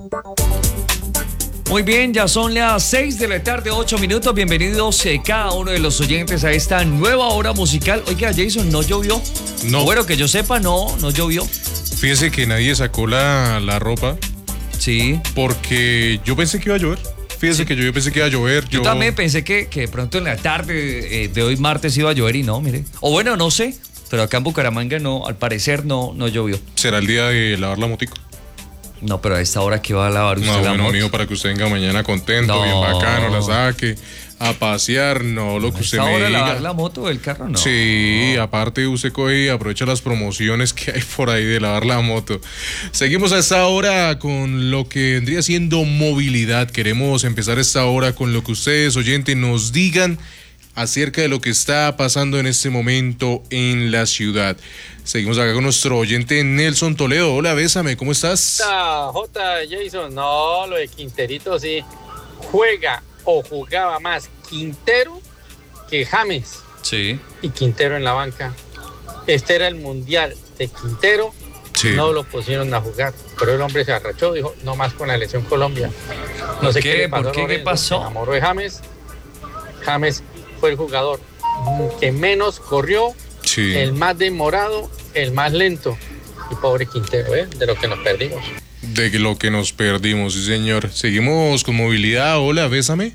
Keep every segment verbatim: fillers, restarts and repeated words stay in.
Muy bien, ya son las seis de la tarde, ocho minutos. Bienvenidos eh, cada uno de los oyentes a esta nueva hora musical. Oiga, Jason, ¿no llovió? No. Bueno, que yo sepa, no, no llovió. Fíjese que nadie sacó la, la ropa. Sí. Porque yo pensé que iba a llover. Fíjese sí. que yo, yo pensé que iba a llover. Yo, yo también pensé que, que pronto en la tarde eh, de hoy martes iba a llover y no, mire. O bueno, no sé, pero acá en Bucaramanga no, al parecer no, no llovió. ¿Será el día de lavar la motico? No, pero a esta hora que va a lavar usted no, la bueno, moto. mío, para que usted venga mañana contento, no. bien bacano, la saque a pasear, no, lo que usted me diga. ¿Lavar la moto o el carro? No. Sí, no. Aparte usted coge y aprovecha las promociones que hay por ahí de lavar la moto. Seguimos a esta hora con lo que vendría siendo movilidad. Queremos empezar esta hora con lo que ustedes, oyentes, nos digan acerca de lo que está pasando en este momento en la ciudad. Seguimos acá con nuestro oyente Nelson Toledo. Hola, bésame, ¿cómo estás? J, J, Jason, no, lo de Quinterito sí. Juega o jugaba más Quintero que James. Sí. Y Quintero en la banca. Este era el mundial de Quintero. Sí. No lo pusieron a jugar, pero el hombre se arrachó, dijo, no más con la elección Colombia. No sé qué, qué le pasó. ¿Por qué? ¿Qué pasó? Se enamoró de James. James fue el jugador que menos corrió, sí. el más demorado, el más lento. Y pobre Quintero, ¿eh? De lo que nos perdimos. De lo que nos perdimos, sí señor. Seguimos con movilidad. Hola, bésame.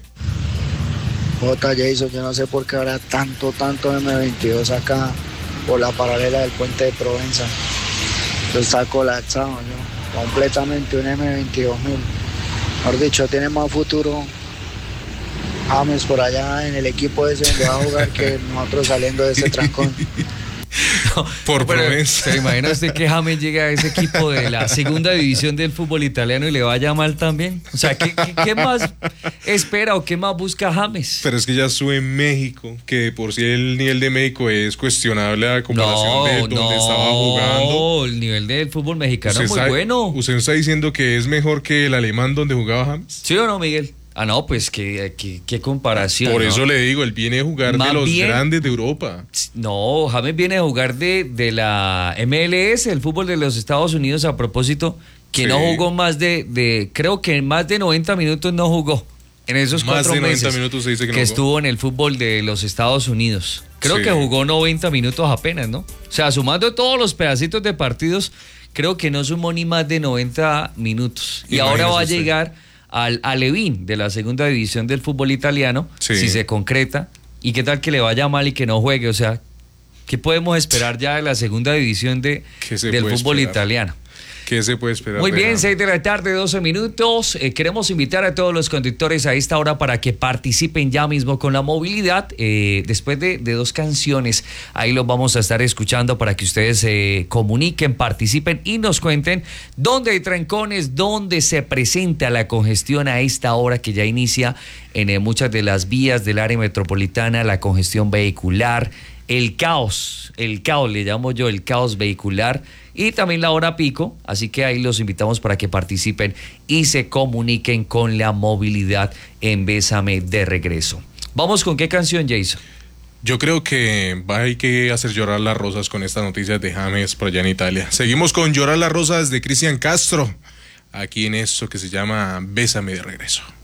J. Jason, yo no sé por qué habrá tanto, tanto eme veintidós acá por la paralela del puente de Provenza. Yo está colapsado, ¿no? Completamente un eme veintidós mil. Mejor dicho, tiene más futuro James por allá en el equipo ese donde va a jugar que nosotros saliendo de ese trancón. No, por Provenza. ¿Se imagina usted que James llega a ese equipo de la segunda división del fútbol italiano y le vaya mal también? O sea, ¿qué, qué, qué más espera o qué más busca James? Pero es que ya sube en México, que por si el nivel de México es cuestionable a comparación no, de donde no, estaba jugando. No, el nivel del fútbol mexicano es muy está, bueno. ¿Usted está diciendo que es mejor que el alemán donde jugaba James? ¿Sí o no, Miguel? Ah, no, pues qué, qué, qué comparación. Por ¿no? eso le digo, él viene a jugar Más de los bien, grandes de Europa. No, James viene a jugar de, de la eme ele ese, el fútbol de los Estados Unidos, a propósito, que sí. no jugó más de, de, creo que en más de noventa minutos no jugó. En esos más cuatro de noventa meses minutos se dice que, que no estuvo en el fútbol de los Estados Unidos. Creo sí. que jugó noventa minutos apenas, ¿no? O sea, sumando todos los pedacitos de partidos, creo que no sumó ni más de noventa minutos. Y Imagínese ahora va a usted. llegar al Alevín de la segunda división del fútbol italiano, sí. si se concreta, y qué tal que le vaya mal y que no juegue, o sea, ¿qué podemos esperar ya de la segunda división de, del fútbol esperar? italiano? ¿Qué se puede esperar? Muy bien, seis de la tarde, doce minutos. Eh, queremos invitar a todos los conductores a esta hora para que participen ya mismo con la movilidad. Eh, después de, de dos canciones, ahí los vamos a estar escuchando para que ustedes se eh, comuniquen, participen y nos cuenten dónde hay trancones, dónde se presenta la congestión a esta hora que ya inicia en eh, muchas de las vías del área metropolitana, la congestión vehicular, el caos, el caos, le llamo yo, el caos vehicular. Y también la hora pico, así que ahí los invitamos para que participen y se comuniquen con la movilidad en Bésame de regreso. ¿Vamos con qué canción, Jason? Yo creo que hay que hacer llorar las rosas con estas noticias de James por allá en Italia. Seguimos con Llorar las rosas de Cristian Castro, aquí en esto que se llama Bésame de regreso.